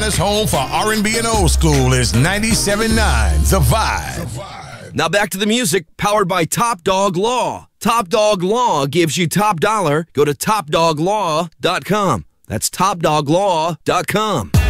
finest home for R&B and old school is 97.9 The Vibe. Now back to the music, powered by Top Dog Law. Top Dog Law gives you top dollar. Go to topdoglaw.com. That's topdoglaw.com.